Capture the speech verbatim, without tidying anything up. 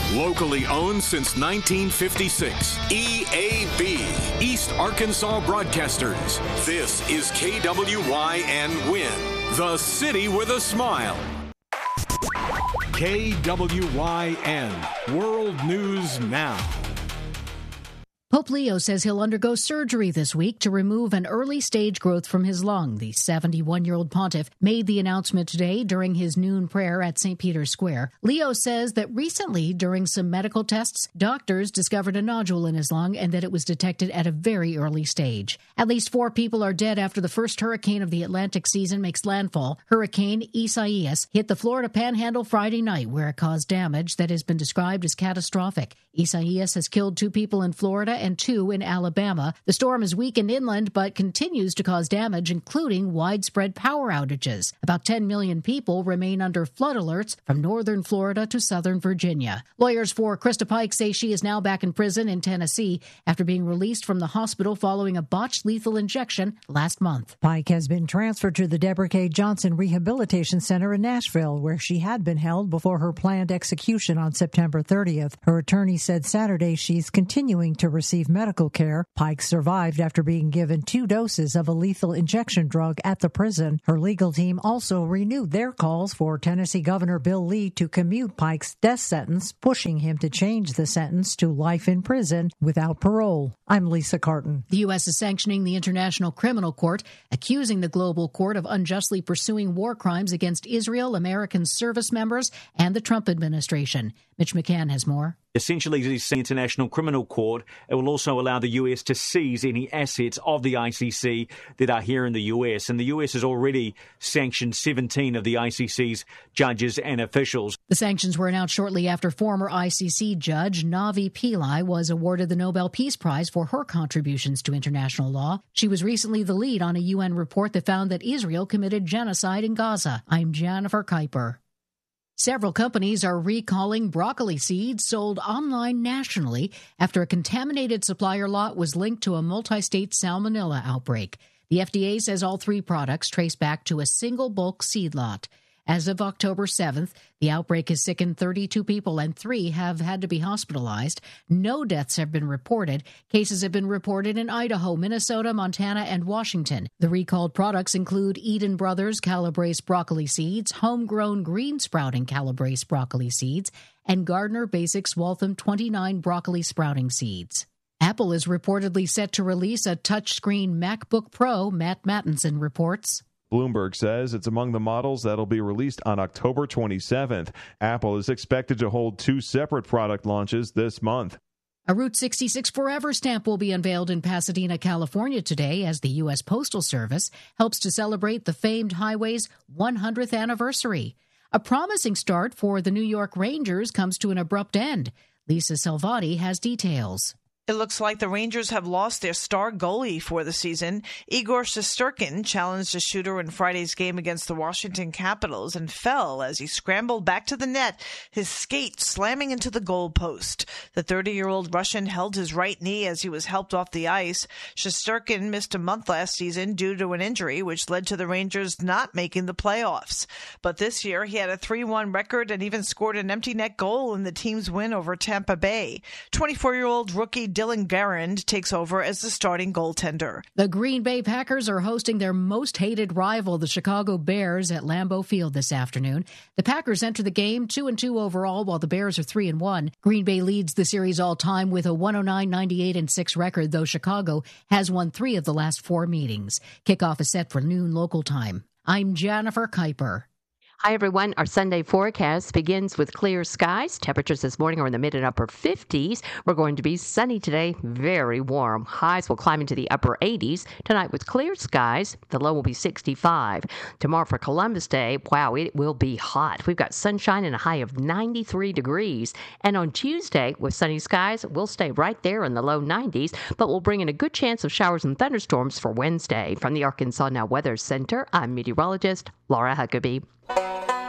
Locally owned since nineteen fifty-six. E A B, East Arkansas Broadcasters. This is K W Y N Win, the city with a smile. K W Y N, World News Now. Pope Leo says he'll undergo surgery this week to remove an early-stage growth from his lung. The seventy-one-year-old pontiff made the announcement today during his noon prayer at Saint Peter's Square. Leo says that recently, during some medical tests, doctors discovered a nodule in his lung and that it was detected at a very early stage. At least four people are dead after the first hurricane of the Atlantic season makes landfall. Hurricane Isaias hit the Florida Panhandle Friday night, where it caused damage that has been described as catastrophic. Isaias has killed two people in Florida and two in Alabama. The storm is weakened inland but continues to cause damage, including widespread power outages. About ten million people remain under flood alerts from northern Florida to southern Virginia. Lawyers for Krista Pike say she is now back in prison in Tennessee after being released from the hospital following a botched lethal injection last month. Pike has been transferred to the Deborah K. Johnson Rehabilitation Center in Nashville, where she had been held before her planned execution on September thirtieth. Her attorney said Saturday she's continuing to receive medical care. Pike survived after being given two doses of a lethal injection drug at the prison. Her legal team also renewed their calls for Tennessee Governor Bill Lee to commute Pike's death sentence, pushing him to change the sentence to life in prison without parole. I'm Lisa Carton. The U S is sanctioning the International Criminal Court, accusing the global court of unjustly pursuing war crimes against Israel, American service members, and the Trump administration. Mitch McCann has more. Essentially, the International Criminal Court, it will also allow the U S to seize any assets of the I C C that are here in the U S. And the U S has already sanctioned seventeen of the I C C's judges and officials. The sanctions were announced shortly after former I C C judge Navi Pillai was awarded the Nobel Peace Prize for her contributions to international law. She was recently the lead on a U N report that found that Israel committed genocide in Gaza. I'm Jennifer Kuiper. Several companies are recalling broccoli seeds sold online nationally after a contaminated supplier lot was linked to a multi-state salmonella outbreak. The F D A says all three products trace back to a single bulk seed lot. As of October seventh, the outbreak has sickened thirty-two people and three have had to be hospitalized. No deaths have been reported. Cases have been reported in Idaho, Minnesota, Montana, and Washington. The recalled products include Eden Brothers Calabrese broccoli seeds, homegrown green sprouting Calabrese broccoli seeds, and Gardner Basics Waltham twenty-nine broccoli sprouting seeds. Apple is reportedly set to release a touchscreen MacBook Pro, Matt Mattinson reports. Bloomberg says it's among the models that'll be released on October twenty-seventh. Apple is expected to hold two separate product launches this month. A Route sixty-six Forever stamp will be unveiled in Pasadena, California today as the U S Postal Service helps to celebrate the famed highway's one hundredth anniversary. A promising start for the New York Rangers comes to an abrupt end. Lisa Salvati has details. It looks like the Rangers have lost their star goalie for the season. Igor Shesterkin challenged a shooter in Friday's game against the Washington Capitals and fell as he scrambled back to the net, his skate slamming into the goal post. The thirty-year-old Russian held his right knee as he was helped off the ice. Shesterkin missed a month last season due to an injury, which led to the Rangers not making the playoffs. But this year, he had a three one record and even scored an empty net goal in the team's win over Tampa Bay. twenty-four-year-old rookie Dylan Garand takes over as the starting goaltender. The Green Bay Packers are hosting their most hated rival, the Chicago Bears, at Lambeau Field this afternoon. The Packers enter the game two and two overall, while the Bears are three and one. Green Bay leads the series all time with a one oh nine, ninety-eight, and six record, though Chicago has won three of the last four meetings. Kickoff is set for noon local time. I'm Jennifer Kuiper. Hi, everyone. Our Sunday forecast begins with clear skies. Temperatures this morning are in the mid and upper fifties. We're going to be sunny today, very warm. Highs will climb into the upper eighties. Tonight with clear skies, the low will be sixty-five. Tomorrow for Columbus Day, wow, it will be hot. We've got sunshine and a high of ninety-three degrees. And on Tuesday, with sunny skies, we'll stay right there in the low nineties, but we'll bring in a good chance of showers and thunderstorms for Wednesday. From the Arkansas Now Weather Center, I'm meteorologist Laura Huckabee.